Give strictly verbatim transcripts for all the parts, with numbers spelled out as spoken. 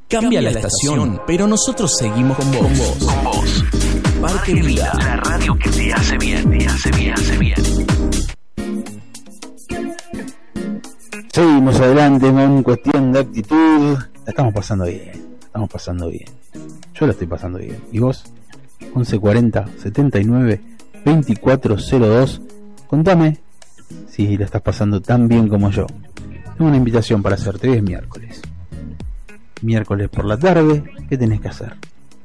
Cambia la estación, pero nosotros seguimos con vos. Con vos. Parque Vida, la radio que te hace bien, te hace bien, hace bien. Seguimos adelante con cuestión de actitud. La estamos pasando bien, la estamos pasando bien. Yo la estoy pasando bien. ¿Y vos? once cuarenta, setenta y nueve, veinticuatro cero dos. Contame si la estás pasando tan bien como yo. Tengo una invitación para hacerte. Hoy es miércoles. Miércoles por la tarde, ¿qué tenés que hacer?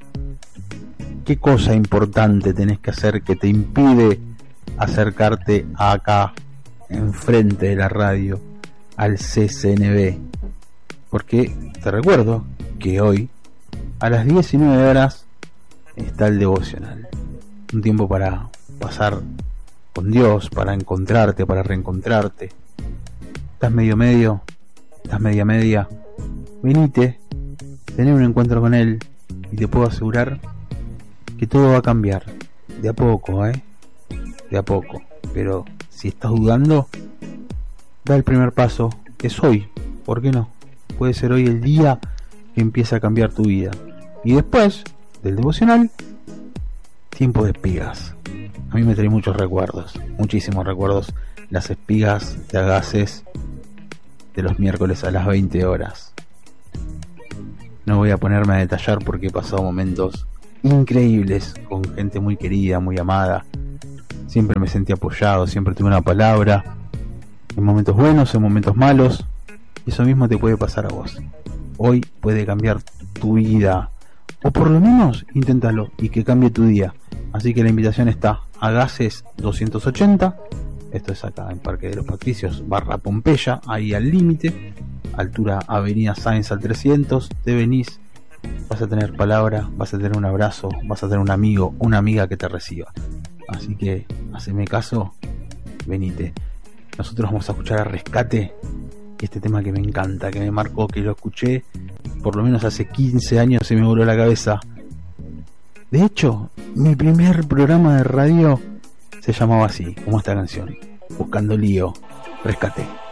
¿Qué cosa importante tenés que hacer que te impide acercarte acá, enfrente de la radio, al C C N B? Porque te recuerdo que hoy, a las diecinueve horas, está el devocional. Un tiempo para pasar con Dios, para encontrarte, para reencontrarte. ¿Estás medio medio? ¿Estás media media? Venite, tené un encuentro con Él y te puedo asegurar que todo va a cambiar. De a poco, ¿eh? De a poco. Pero si estás dudando, da el primer paso. Es hoy. ¿Por qué no? Puede ser hoy el día que empieza a cambiar tu vida. Y después del devocional, tiempo de espigas. A mí me trae muchos recuerdos, muchísimos recuerdos. Las espigas de Agaces de los miércoles a las veinte horas. No voy a ponerme a detallar porque he pasado momentos increíbles con gente muy querida, muy amada. Siempre me sentí apoyado, siempre tuve una palabra, en momentos buenos, en momentos malos. Y eso mismo te puede pasar a vos. Hoy puede cambiar tu vida, o por lo menos inténtalo y que cambie tu día. Así que la invitación está a Agaces doscientos ochenta. Esto es acá en Parque de los Patricios barra Pompeya, ahí al límite, altura Avenida Sáenz al trescientos. Te venís, vas a tener palabra, vas a tener un abrazo, vas a tener un amigo, una amiga que te reciba. Así que haceme caso, venite. Nosotros vamos a escuchar a Rescate, este tema que me encanta, que me marcó, que lo escuché por lo menos hace quince años y me voló la cabeza. De hecho, mi primer programa de radio se llamaba así, como esta canción, Buscando Lío, Rescate.